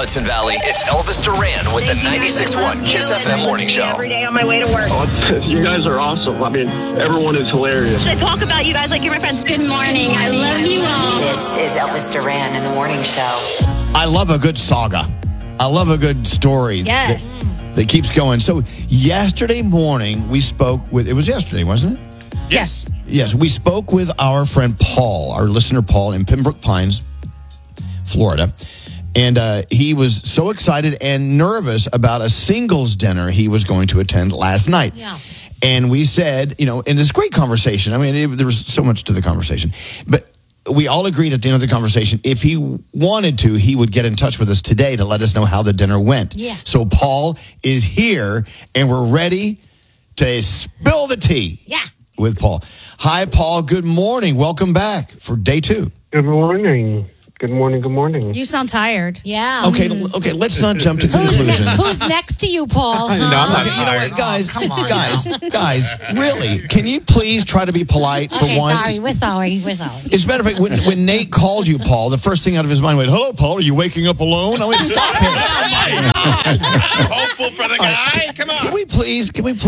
Hudson Valley, it's Elvis Duran with the 96.1 Kiss FM Morning Show. Every day on my way to work. You guys are awesome. I mean, everyone is hilarious. I talk about you guys like you're my friends. Good morning. I love you all. This is Elvis Duran in the Morning Show. I love a good saga. I love a good story. Yes. That keeps going. So yesterday morning, we spoke with, it was yesterday, wasn't it? Yes. Yes, we spoke with our friend Paul, our listener Paul in Pembroke Pines, Florida. And he was so excited and nervous about a singles dinner he was going to attend last night. Yeah. And we said, you know, in this great conversation, I mean, there was so much to the conversation, but we all agreed at the end of the conversation, if he wanted to, he would get in touch with us today to let us know how the dinner went. Yeah. So Paul is here, and we're ready to spill the tea. Yeah. With Paul. Hi, Paul. Good morning. Welcome back for day 2. Good morning. Good morning. Good morning. You sound tired. Yeah. Okay. Let's not jump to conclusions. Who's next to you, Paul? No, I'm not Okay, you know tired. what, guys, really, can you please try to be polite for once? Sorry. We're sorry. As a matter of fact, when Nate called you, Paul, the first thing out of his mind went, "Hello, Paul, are you waking up alone?" I went, "Stop it." Oh, my God. Hopeful for the guy. Come on. Can we please?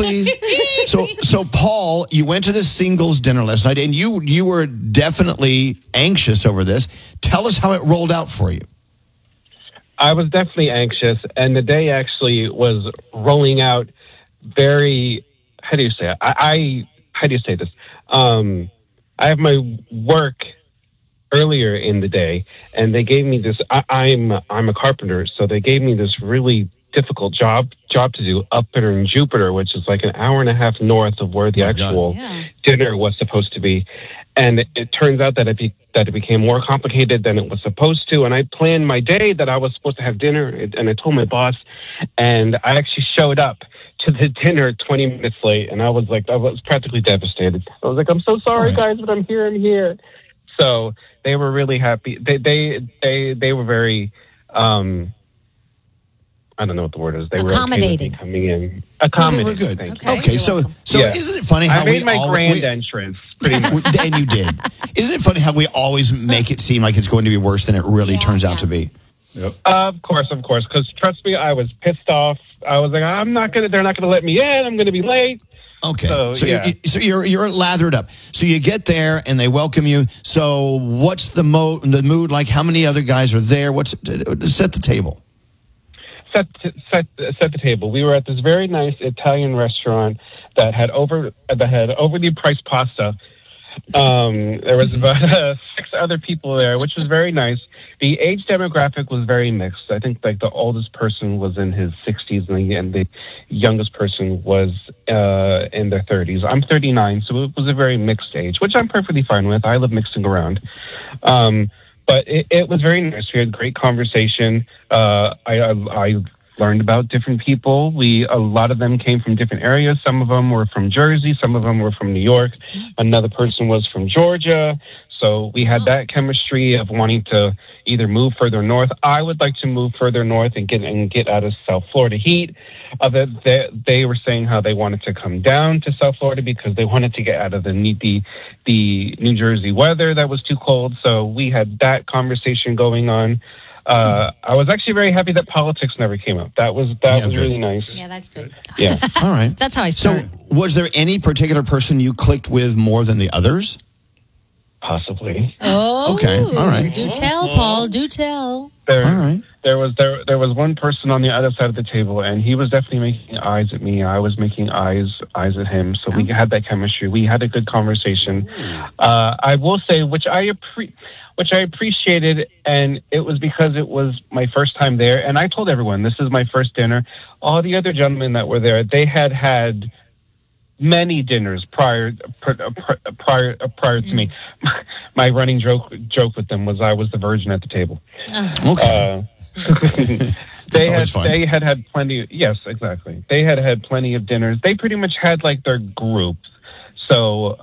So Paul, you went to the singles dinner last night, and you were definitely anxious over this. Tell us how it rolled out for you. I was definitely anxious, and the day actually was rolling out very, how do you say it? How do you say this? I have my work earlier in the day, and they gave me this, I'm a carpenter, so they gave me this really difficult job to do up there in Jupiter, which is like an hour and a half north of where the actual dinner was supposed to be. And it turns out that it became more complicated than it was supposed to. And I planned my day that I was supposed to have dinner, and I told my boss, and I actually showed up to the dinner 20 minutes late, and I was practically devastated. I was like, "I'm so sorry, guys, but I'm here." So they were really happy. They were very, I don't know what the word is. They were accommodating. Okay with me coming in. Accommodating. We're good. Thank Okay, so Yeah. isn't it funny how I made my grand entrance. Pretty much. And you did. Isn't it funny how we always make it seem like it's going to be worse than it really turns out to be? Yep. Of course. Because trust me, I was pissed off. I was like, they're not gonna let me in. I'm gonna be late. Okay, So, yeah. you're lathered up. So you get there and they welcome you. So what's the mood like? How many other guys are there? Set the table. Set the table. We were at this very nice Italian restaurant that had overly priced pasta. There was about 6 other people there, which was very nice. The age demographic was very mixed. I think like the oldest person was in his 60s and the youngest person was in their 30s. I'm 39, so it was a very mixed age, which I'm perfectly fine with. I love mixing around. But it was very nice. We had great conversation. I learned about different people. A lot of them came from different areas. Some of them were from Jersey. Some of them were from New York. Another person was from Georgia. So we had that chemistry of wanting to either move further north. I would like to move further north and get out of South Florida heat. They were saying how they wanted to come down to South Florida because they wanted to get out of the New Jersey weather that was too cold. So we had that conversation going on. I was actually very happy that politics never came up. That was really nice. Yeah, that's good. Yeah. All right. That's how I started. So was there any particular person you clicked with more than the others? Possibly. Oh, okay. All right. Do tell, Paul. Do tell. All right. There was one person on the other side of the table, and he was definitely making eyes at me. I was making eyes at him. So we had that chemistry. We had a good conversation. I will say, which I appreciated, and it was because it was my first time there. And I told everyone, this is my first dinner. All the other gentlemen that were there, they had many dinners prior to me. My running joke with them was I was the virgin at the table. Okay. They had plenty. Yes, exactly. They had plenty of dinners. They pretty much had like their groups. So,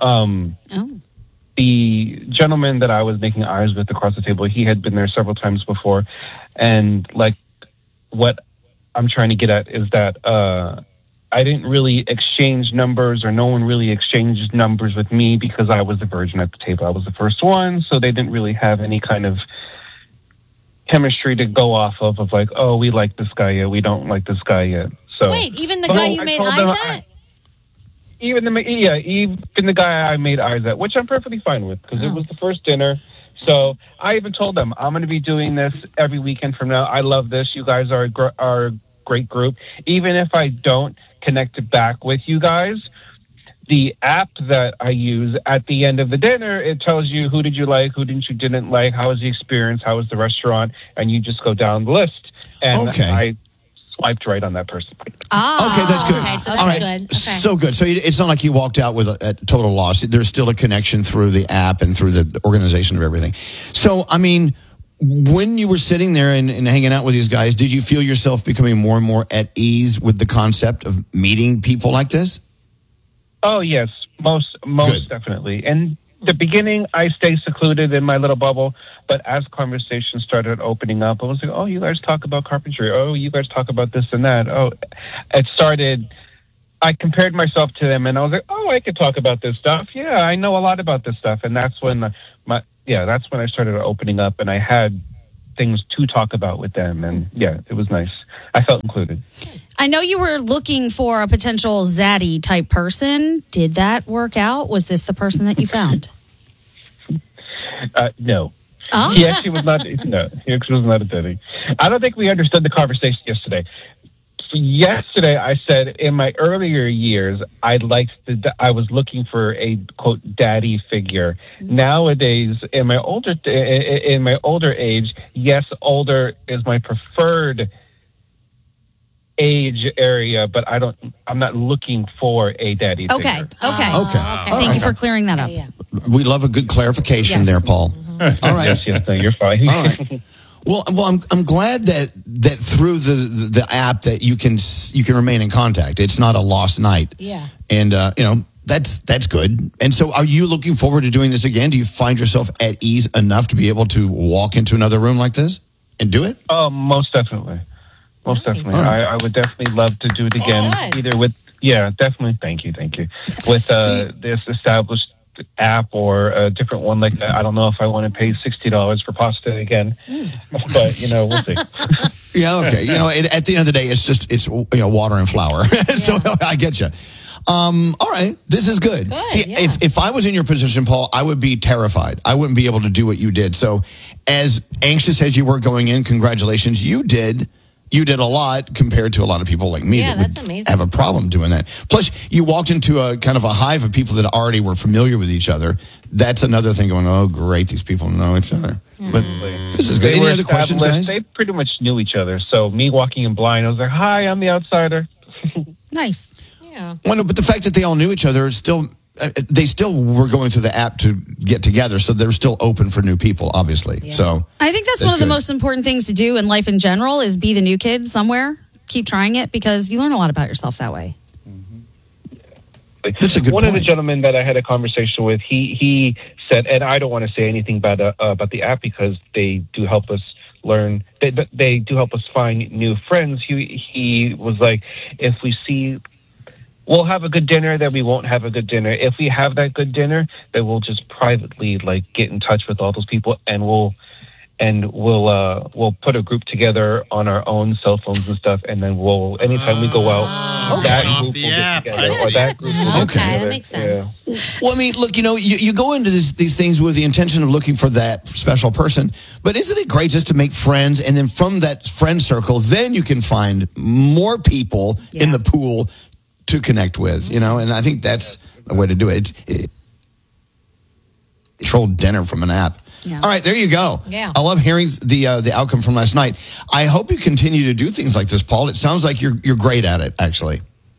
the gentleman that I was making eyes with across the table, he had been there several times before, and like what I'm trying to get at is that I didn't really exchange numbers, or no one really exchanged numbers with me because I was the virgin at the table. I was the first one, so they didn't really have any kind of chemistry to go off of like, oh, we like this guy yet, we don't like this guy yet. So Wait, even the But guy no, you I made told them eyes at? even the guy I made eyes at, which I'm perfectly fine with because it was the first dinner. So I even told them I'm going to be doing this every weekend from now. I love this. You guys are a great group. Even if I don't connect it back with you guys, the app that I use at the end of the dinner, it tells you who did you like, who didn't like, how was the experience, how was the restaurant, and you just go down the list. And Okay. I swiped right on that person. Okay, that's good. Okay, so that's All right, good. Okay. so good. So it's not like you walked out with a total loss. There's still a connection through the app and through the organization of everything. So, I mean, when you were sitting there and hanging out with these guys, did you feel yourself becoming more and more at ease with the concept of meeting people like this? Oh, yes, most Good. definitely. In the beginning, I stayed secluded in my little bubble, but as conversations started opening up, I was like, oh, you guys talk about carpentry. Oh, you guys talk about this and that. Oh, it started, I compared myself to them, and I was like, oh, I could talk about this stuff. Yeah, I know a lot about this stuff. And that's when that's when I started opening up, and I had things to talk about with them. And yeah, it was nice. I felt included. I know you were looking for a potential zaddy type person. Did that work out? Was this the person that you found? No. Oh. He actually was not. No, he actually was not a daddy. I don't think we understood the conversation yesterday. Yesterday, I said in my earlier years, I was looking for a quote daddy figure. Nowadays, in my older age, yes, older is my preferred age area, but I'm not looking for a daddy Okay. figure. Okay. Okay. Thank you for clearing that up. Yeah. We love a good clarification Yes. there, Paul. All right. Yes, no, you're fine. All right. Well, I'm glad that through the app that you can remain in contact. It's not a lost night. Yeah. And that's good. And so, are you looking forward to doing this again? Do you find yourself at ease enough to be able to walk into another room like this and do it? Oh, most definitely. Most Nice. definitely. I would definitely love to do it again. Good. Either with, definitely. Thank you. With this established app or a different one like that. I don't know if I want to pay $60 for pasta again, but we'll see. Yeah, okay. At the end of the day, it's water and flour. So I get you. All right, this is good. See, yeah. if I was in your position, Paul, I would be terrified. I wouldn't be able to do what you did. So, as anxious as you were going in, congratulations, you did a lot compared to a lot of people like me Yeah, that would that's amazing. have a problem doing that. Plus, you walked into a kind of a hive of people that already were familiar with each other. That's another thing going, oh, great, these people know each other. But this is good. They Any were other questions, established. guys? They pretty much knew each other. So me walking in blind, I was like, hi, I'm the outsider. Nice. Yeah. Well, no, but the fact that they all knew each other is still, they still were going through the app to get together, so they're still open for new people, obviously. Yeah. So I think that's That's one of the good. most important things to do in life in general is be the new kid somewhere. Keep trying it because you learn a lot about yourself that way. That's a good One of the point. gentlemen that I had a conversation with, he said, and I don't want to say anything bad about the app because they do help us learn. They do help us find new friends. He was like, if we see, we'll have a good dinner, then we won't have a good dinner. If we have that good dinner, then we'll just privately like get in touch with all those people, and we'll put a group together on our own cell phones and stuff, and then anytime we go out, that Off group the will get app. together, I or see. that group will get Okay, together. that makes sense. Well, I mean, look, you go into these things with the intention of looking for that special person, but isn't it great just to make friends, and then from that friend circle, then you can find more people in the pool to connect with, and I think that's the way to do it. It's controlled dinner from an app. Yeah. All right, there you go. Yeah. I love hearing the outcome from last night. I hope you continue to do things like this, Paul. It sounds like you're great at it, actually.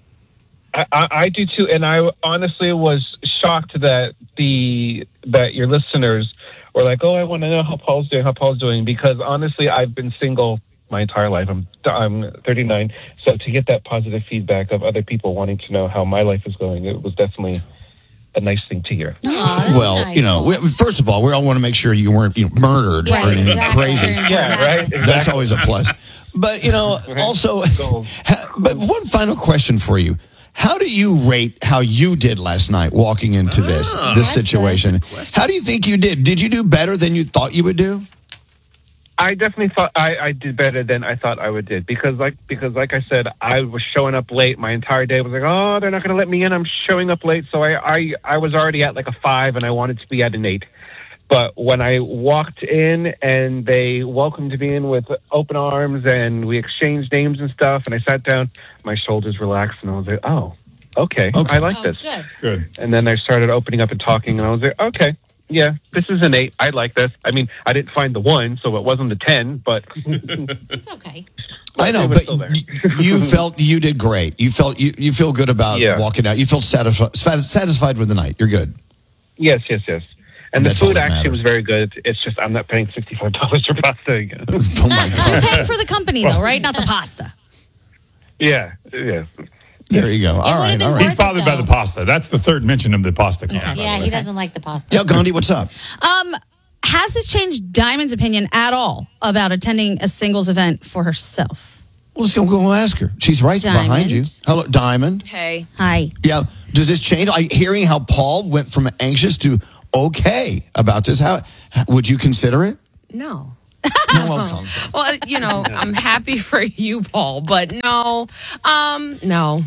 I do too, and I honestly was shocked that your listeners were like, "Oh, I want to know how Paul's doing," because honestly, I've been single my entire life. I'm 39, so to get that positive feedback of other people wanting to know how my life is going, it was definitely a nice thing to hear. Aw, that's Well, nice. first of all, we all want to make sure you weren't Right, murdered or anything exactly. crazy. Yeah, right. Exactly. That's always a plus. But, also, but one final question for you. How do you rate how you did last night walking into this situation? How do you think you did? Did you do better than you thought you would do? I definitely thought I did better than I thought I would did because like I said, I was showing up late. My entire day was like, oh, they're not going to let me in. I'm showing up late, so I was already at like a 5, and I wanted to be at an 8. But when I walked in and they welcomed me in with open arms and we exchanged names and stuff, and I sat down, my shoulders relaxed, and I was like, oh, okay. I like this. Good. And then I started opening up and talking, and I was like, okay. Yeah, this is an 8. I like this. I mean, I didn't find the 1, so it wasn't a 10, but It's okay. I know, it was but still there. you felt you did great. You felt you feel good about walking out. You felt satisfied with the night. You're good. Yes. And the That's all food that actually matters. was very good. It's just I'm not paying $65 for pasta again. Oh my You're God. paying for the company, though, right? Not the pasta. Yeah. There you go. All right. been He's worth bothered it, by though. the pasta. That's the third mention of the pasta cost. by the Yeah, way. he doesn't like the pasta. Yeah, Gandhi, what's up? Has this changed Diamond's opinion at all about attending a singles event for herself? Well, let's go ask her. She's right behind you. Diamond. Hello, Diamond. Hey. Hi. Yeah. Does this change? Hearing how Paul went from anxious to okay about this, how would you consider it? No. No, welcome. Well, I'm happy for you, Paul, but no. No.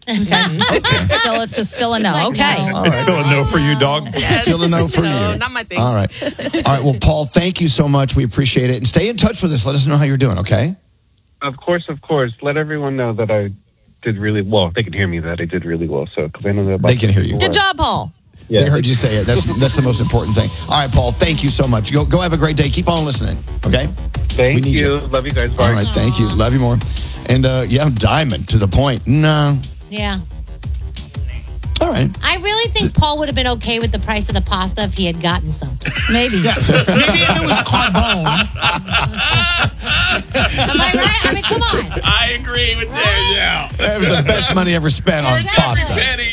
Still a no. Okay. no. It's still a no for you, dog. Still a no for No, you. not my thing. All right. Well, Paul, thank you so much. We appreciate it. And stay in touch with us. Let us know how you're doing, okay? Of course. Let everyone know that I did really well. They can hear me that I did really well. So because I know that They can hear you. Good job, Paul. Yeah. They heard you say it. That's the most important thing. All right, Paul, thank you so much. Go have a great day. Keep on listening, okay? Thank We need you. you. Love you guys. Bye. All right, thank you. Love you more. And, Diamond, to the point. No. Yeah. All right. I really think Paul would have been okay with the price of the pasta if he had gotten some. Maybe. Maybe if it was carbone. Am I right? I mean, come on. I agree with that. Yeah. That was the best money ever spent on pasta. Penny.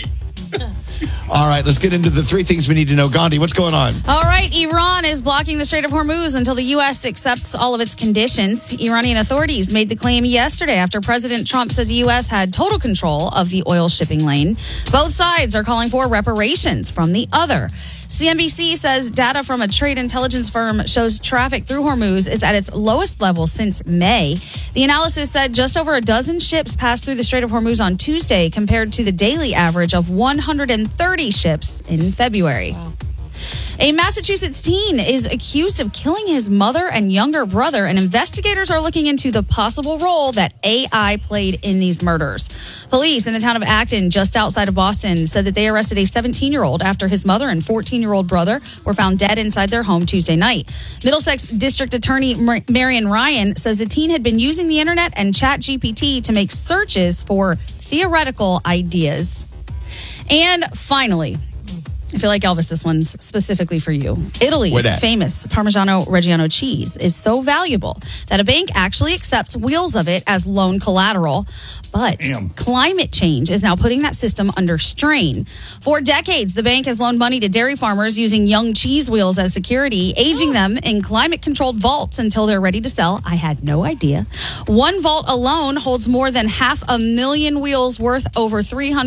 All right, let's get into the 3 things we need to know. Gandhi, what's going on? All right, Iran is blocking the Strait of Hormuz until the U.S. accepts all of its conditions. Iranian authorities made the claim yesterday after President Trump said the U.S. had total control of the oil shipping lane. Both sides are calling for reparations from the other. CNBC says data from a trade intelligence firm shows traffic through Hormuz is at its lowest level since May. The analysis said just over a dozen ships passed through the Strait of Hormuz on Tuesday compared to the daily average of 130 ships in February. Wow. A Massachusetts teen is accused of killing his mother and younger brother, and investigators are looking into the possible role that AI played in these murders. Police in the town of Acton, just outside of Boston, said that they arrested a 17-year-old after his mother and 14-year-old brother were found dead inside their home Tuesday night. Middlesex District Attorney Marion Ryan says the teen had been using the internet and ChatGPT to make searches for theoretical ideas. And finally, I feel like Elvis, this one's specifically for you. Italy's famous Parmigiano Reggiano cheese is so valuable that a bank actually accepts wheels of it as loan collateral. But climate change is now putting that system under strain. For decades, the bank has loaned money to dairy farmers using young cheese wheels as security, aging them in climate-controlled vaults until they're ready to sell. I had no idea. One vault alone holds more than 500,000 wheels worth over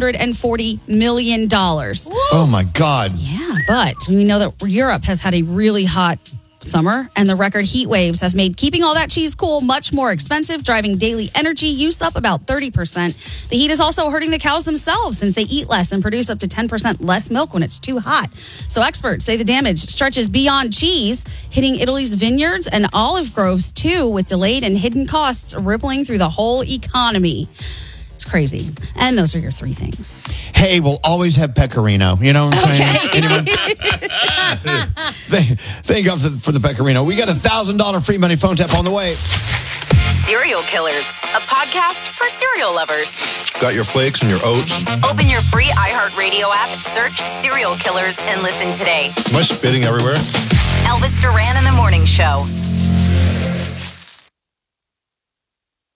$340 million. Oh, my God. Yeah, but we know that Europe has had a really hot summer, and the record heat waves have made keeping all that cheese cool much more expensive, driving daily energy use up about 30%. The heat is also hurting the cows themselves since they eat less and produce up to 10% less milk when it's too hot. So experts say the damage stretches beyond cheese, hitting Italy's vineyards and olive groves too, with delayed and hidden costs rippling through the whole economy. It's crazy. And those are your 3 things. Hey, we'll always have Pecorino. You know what I'm saying? Anyone? Thank God for the Pecorino. We got $1,000 free money phone tap on the way. Serial Killers, a podcast for serial lovers. Got your flakes and your oats? Open your free iHeartRadio app, search Serial Killers, and listen today. Am I spitting everywhere? Elvis Duran in the Morning Show.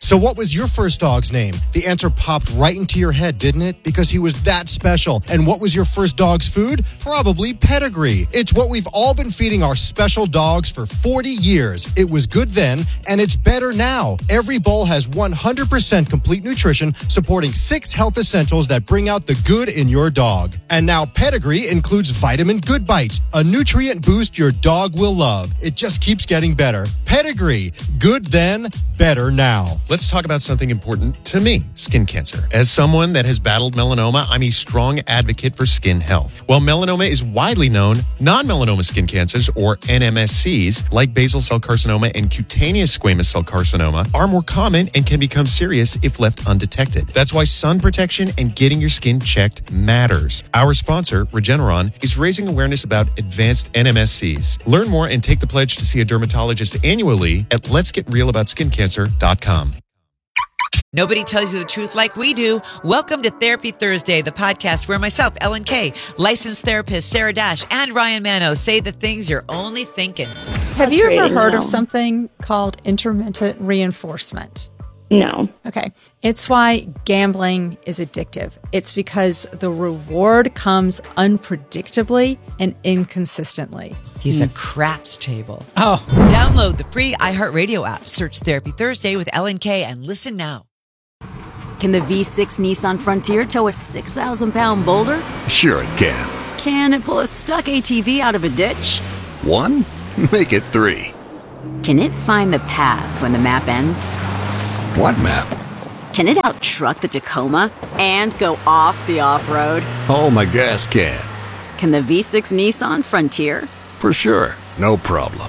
So what was your first dog's name? The answer popped right into your head, didn't it? Because he was that special. And what was your first dog's food? Probably Pedigree. It's what we've all been feeding our special dogs for 40 years. It was good then, and it's better now. Every bowl has 100% complete nutrition, supporting 6 health essentials that bring out the good in your dog. And now Pedigree includes Vitamin Good Bites, a nutrient boost your dog will love. It just keeps getting better. Pedigree. Good then, better now. Let's talk about something important to me, skin cancer. As someone that has battled melanoma, I'm a strong advocate for skin health. While melanoma is widely known, non-melanoma skin cancers, or NMSCs, like basal cell carcinoma and cutaneous squamous cell carcinoma, are more common and can become serious if left undetected. That's why sun protection and getting your skin checked matters. Our sponsor, Regeneron, is raising awareness about advanced NMSCs. Learn more and take the pledge to see a dermatologist annually at letsgetrealaboutSkinCancer.com. Nobody tells you the truth like we do. Welcome to Therapy Thursday, the podcast where myself, Ellen Kay, licensed therapist Sarah Dash, and Ryan Mano say the things you're only thinking. Have you ever heard of something called intermittent reinforcement? No. Okay. It's why gambling is addictive. It's because the reward comes unpredictably and inconsistently. He's a craps table. Oh. Download the free iHeartRadio app. Search Therapy Thursday with Ellen Kay and listen now. Can the V6 Nissan Frontier tow a 6,000-pound boulder? Sure it can. Can it pull a stuck ATV out of a ditch? 1? Make it 3. Can it find the path when the map ends? What map? Can it outtruck the Tacoma and go off the off-road? Oh, my gas can. Can the V6 Nissan Frontier? For sure. No problem.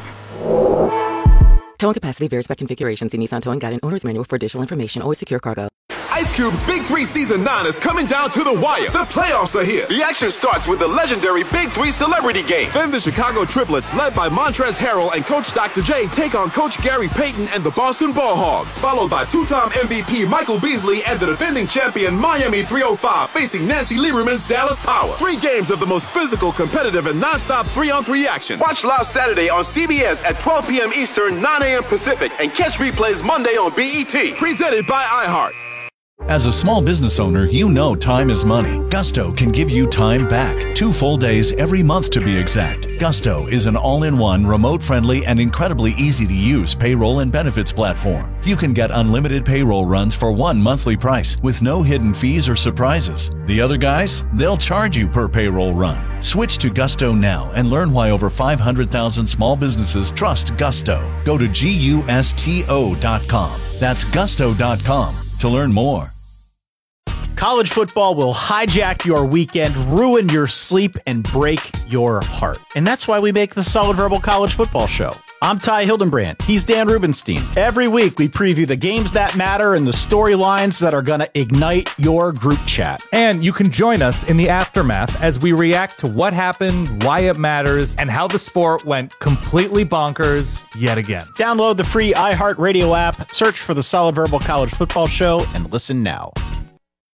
Towing capacity varies by configuration. See Nissan Towing Guide and Owner's Manual for additional information. Always secure cargo. Ice Cube's Big 3 Season 9 is coming down to the wire. The playoffs are here. The action starts with the legendary Big 3 Celebrity Game. Then the Chicago Triplets, led by Montrezl Harrell and Coach Dr. J, take on Coach Gary Payton and the Boston Ball Hogs. Followed by two-time MVP Michael Beasley and the defending champion Miami 305 facing Nancy Lieberman's Dallas Power. 3 games of the most physical, competitive, and non-stop 3-on-3 action. Watch live Saturday on CBS at 12 p.m. Eastern, 9 a.m. Pacific, and catch replays Monday on BET. Presented by iHeart. As a small business owner, you know time is money. Gusto can give you time back. 2 full days every month to be exact. Gusto is an all-in-one, remote-friendly, and incredibly easy-to-use payroll and benefits platform. You can get unlimited payroll runs for one monthly price with no hidden fees or surprises. The other guys, they'll charge you per payroll run. Switch to Gusto now and learn why over 500,000 small businesses trust Gusto. Go to GUSTO.com. That's Gusto.com to learn more. College football will hijack your weekend, ruin your sleep, and break your heart. And that's why we make the Solid Verbal College Football Show. I'm Ty Hildenbrand. He's Dan Rubenstein. Every week, we preview the games that matter and the storylines that are going to ignite your group chat. And you can join us in the aftermath as we react to what happened, why it matters, and how the sport went completely bonkers yet again. Download the free iHeartRadio app, search for the Solid Verbal College Football Show, and listen now.